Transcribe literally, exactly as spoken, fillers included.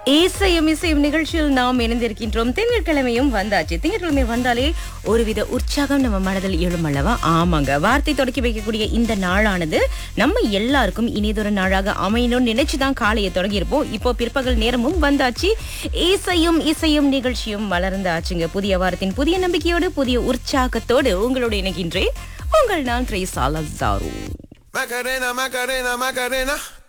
இசையும் இசையும் நிகழ்ச்சியில் நாம் இணைந்திருக்கின்றோம். திங்கட்கிழமையும் வந்தாச்சு. திங்கட்கிழமை வந்தாலே ஒருவித உற்சாகம் நம்ம மனதில் எழும் அல்லவா? ஆமாங்க, வார்த்தை தொடக்கி வைக்கக்கூடிய இந்த நாளானது நம்ம எல்லாருக்கும் இனிதொரு நாளாக அமையணும்னு நினைச்சுதான் காலையை தொடங்கி இருப்போம். இப்போ பிற்பகல் நேரமும் வந்தாச்சு. இசையும் இசையும் நிகழ்ச்சியும் மலர்ந்தாச்சுங்க. புதிய வாரத்தின் புதிய நம்பிக்கையோடு புதிய உற்சாகத்தோடு உங்களோடு இணைகின்றேன். உங்கள் நான் Teresa Lazar. Macarena, Macarena, Macarena.